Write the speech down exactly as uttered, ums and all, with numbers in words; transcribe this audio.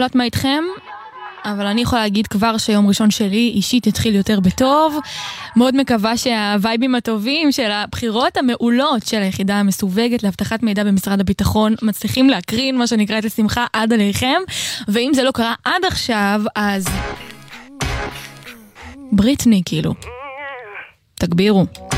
לא יודעת מה איתכם, אבל אני יכולה להגיד כבר שיום ראשון שלי אישית התחיל יותר בטוב. מאוד מקווה שהווייבים הטובים של הבחירות המעולות של היחידה המסווגת להבטחת מידע במשרד הביטחון מצליחים להקרין מה שנקרא את השמחה עד עליכם. ואם זה לא קרה עד עכשיו, אז בריטני כאילו. תגבירו.